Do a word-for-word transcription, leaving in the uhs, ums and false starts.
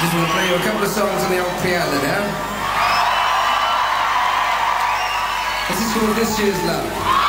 Just want to play you a couple of songs on the old piano now. This is called This Year's Love.